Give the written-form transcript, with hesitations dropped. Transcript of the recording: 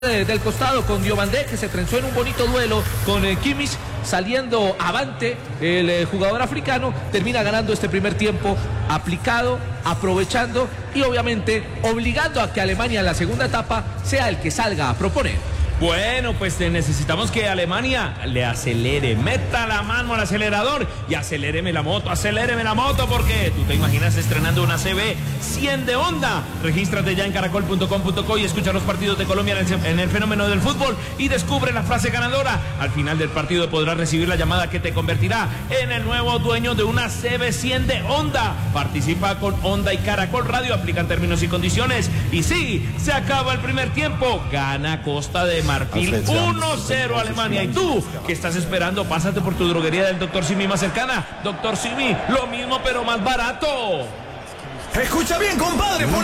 del costado con Diomandé, que se trenzó en un bonito duelo con Kimmich, saliendo avante el jugador africano, termina ganando este primer tiempo aplicado, aprovechando y obviamente obligando a que Alemania en la segunda etapa sea el que salga a proponer. Bueno, pues necesitamos que Alemania le acelere, meta la mano al acelerador y aceléreme la moto, porque tú te imaginas estrenando una CB100 de Honda. Regístrate ya en caracol.com.co y escucha los partidos de Colombia en el fenómeno del fútbol y descubre la frase ganadora. Al final del partido podrás recibir la llamada que te convertirá en el nuevo dueño de una CB100 de Honda. Participa con Honda y Caracol Radio, aplican términos y condiciones. Y sí, se acaba el primer tiempo, gana Costa de Marfil 1-0 Alemania. Y tú, ¿qué estás esperando? Pásate por tu droguería del Dr. Simi más cercana. Dr. Simi, lo mismo pero más barato. Escucha bien, compadre.